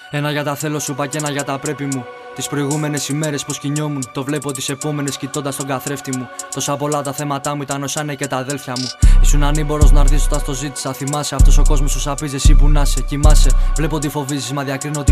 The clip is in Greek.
Ένα για τα θέλω σου είπα και ένα για τα πρέπει μου. Τις προηγούμενες ημέρες πως κινιόμουν, το βλέπω τις επόμενες κοιτώντας τον καθρέφτη μου. Τόσα πολλά τα θέματα μου ήταν όσα είναι και τα αδέλφια μου. Ήσουν ανήμπορος να έρθεις όταν το ζήτησα. Θυμάσαι αυτός ο κόσμος σου σαπίζει, εσύ που να σε κοιμάσαι. Βλέπω τι φοβίζεις, μα διακρίνω ότι